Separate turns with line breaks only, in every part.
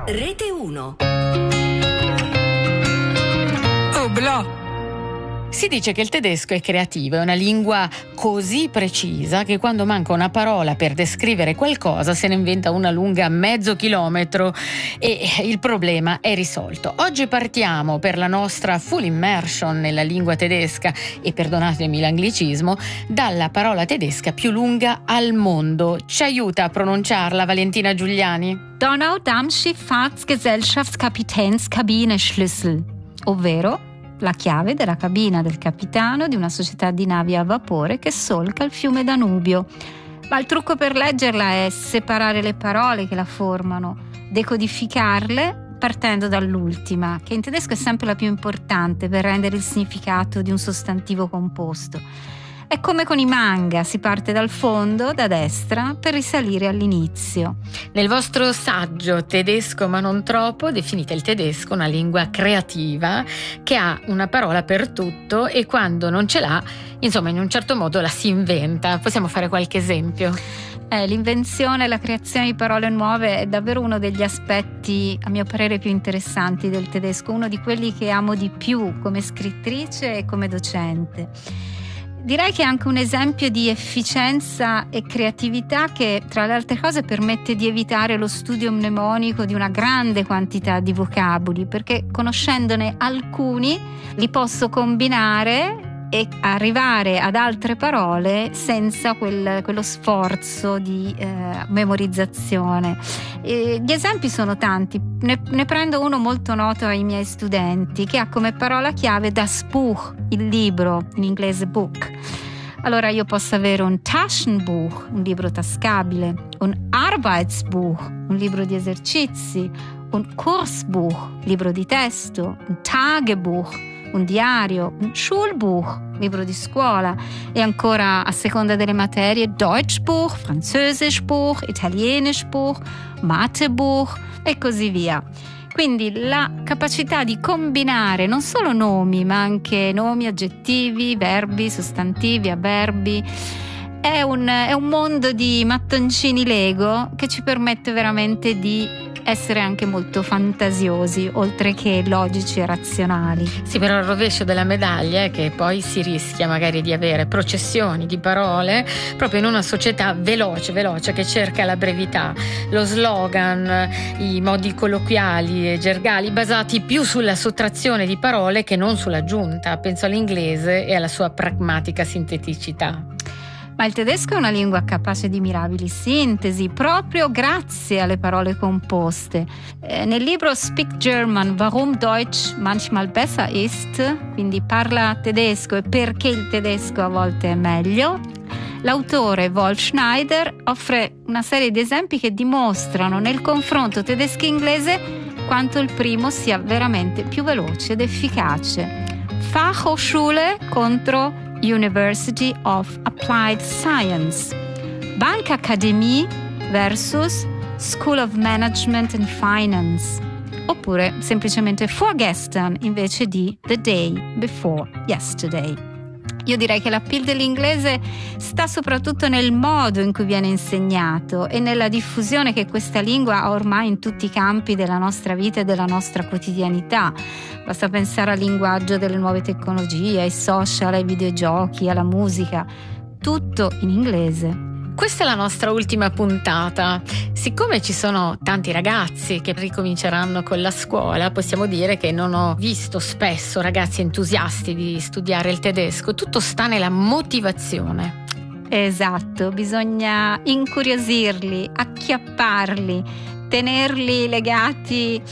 Rete 1.
Oblò.
Si dice che il tedesco è creativo, è una lingua così precisa che quando manca una parola per descrivere qualcosa se ne inventa una lunga mezzo chilometro e il problema è risolto. Oggi partiamo per la nostra full immersion nella lingua tedesca e, perdonatemi l'anglicismo, dalla parola tedesca più lunga al mondo. Ci aiuta a pronunciarla Valentina Giuliani?
Donau-Dampfschifffahrtsgesellschaftskapitänscabineschlüssel, ovvero la chiave della cabina del capitano di una società di navi a vapore che solca il fiume Danubio. Ma il trucco per leggerla è separare le parole che la formano, decodificarle partendo dall'ultima, che in tedesco è sempre la più importante per rendere il significato di un sostantivo composto. È come con i manga, si parte dal fondo, da destra, per risalire all'inizio.
Nel vostro saggio Tedesco ma non troppo definite il tedesco una lingua creativa che ha una parola per tutto e quando non ce l'ha, insomma, in un certo modo la si inventa. Possiamo fare qualche esempio?
L'invenzione e la creazione di parole nuove è davvero uno degli aspetti, a mio parere, più interessanti del tedesco, uno di quelli che amo di più come scrittrice e come docente. Direi che è anche un esempio di efficienza e creatività che, tra le altre cose, permette di evitare lo studio mnemonico di una grande quantità di vocaboli, perché conoscendone alcuni li posso combinare e arrivare ad altre parole senza quello sforzo di memorizzazione. Gli esempi sono tanti, ne prendo uno molto noto ai miei studenti che ha come parola chiave das Buch, il libro, in inglese book. Allora io posso avere un Taschenbuch, un libro tascabile, un Arbeitsbuch, un libro di esercizi, un Kursbuch, libro di testo, un Tagebuch, un diario, un Schulbuch, libro di scuola, e ancora a seconda delle materie Deutschbuch, Französischbuch, Italienischbuch, Mathebuch e così via. Quindi la capacità di combinare non solo nomi, ma anche nomi, aggettivi, verbi, sostantivi, avverbi, è un mondo di mattoncini Lego che ci permette veramente di essere anche molto fantasiosi, oltre che logici e razionali.
Sì, però il rovescio della medaglia è che poi si rischia magari di avere processioni di parole proprio in una società veloce che cerca la brevità, lo slogan, i modi colloquiali e gergali basati più sulla sottrazione di parole che non sull'aggiunta. Penso all'inglese e alla sua pragmatica sinteticità.
Ma il tedesco è una lingua capace di mirabili sintesi, proprio grazie alle parole composte. Nel libro Speak German, warum Deutsch manchmal besser ist, quindi parla tedesco e perché il tedesco a volte è meglio, l'autore Wolf Schneider offre una serie di esempi che dimostrano nel confronto tedesco-inglese quanto il primo sia veramente più veloce ed efficace. Fachhochschule contro University of Applied Science, Bankakademie versus School of Management and Finance, oppure semplicemente vorgestern invece di the day before yesterday. Io direi che l'appeal dell'inglese sta soprattutto nel modo in cui viene insegnato e nella diffusione che questa lingua ha ormai in tutti i campi della nostra vita e della nostra quotidianità. Basta pensare al linguaggio delle nuove tecnologie, ai social, ai videogiochi, alla musica, tutto in inglese.
Questa è la nostra ultima puntata. Siccome ci sono tanti ragazzi che ricominceranno con la scuola, possiamo dire che non ho visto spesso ragazzi entusiasti di studiare il tedesco. Tutto sta nella motivazione.
Esatto, bisogna incuriosirli, acchiapparli, tenerli legati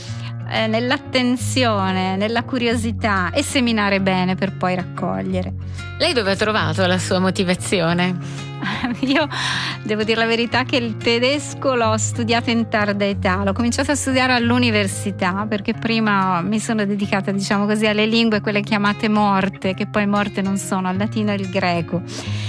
nell'attenzione, nella curiosità e seminare bene per poi raccogliere.
Lei dove ha trovato la sua motivazione?
Io devo dire la verità che il tedesco l'ho studiato in tarda età, l'ho cominciato a studiare all'università perché prima mi sono dedicata, diciamo così, alle lingue quelle chiamate morte, che poi morte non sono, al latino e il greco.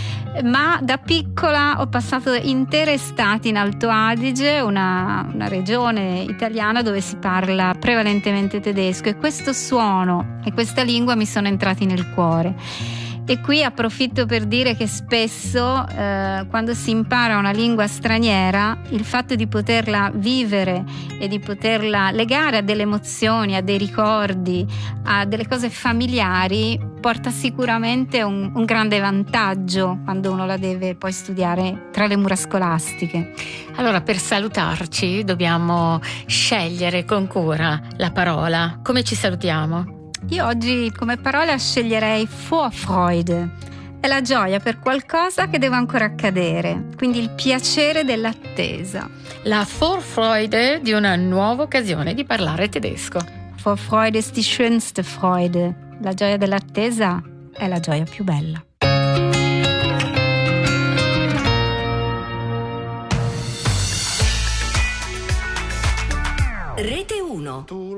Ma da piccola ho passato intere estati in Alto Adige, una regione italiana dove si parla prevalentemente tedesco, e questo suono e questa lingua mi sono entrati nel cuore. E qui approfitto per dire che spesso quando si impara una lingua straniera, il fatto di poterla vivere e di poterla legare a delle emozioni, a dei ricordi, a delle cose familiari, porta sicuramente un grande vantaggio quando uno la deve poi studiare tra le mura scolastiche.
Allora, per salutarci dobbiamo scegliere con cura la parola. Come ci salutiamo?
Io oggi come parola sceglierei Vorfreude. È la gioia per qualcosa che deve ancora accadere, quindi il piacere dell'attesa.
La Vorfreude di una nuova occasione di parlare tedesco.
Vorfreude ist die schönste Freude. La gioia dell'attesa è la gioia più bella.
Rete 1.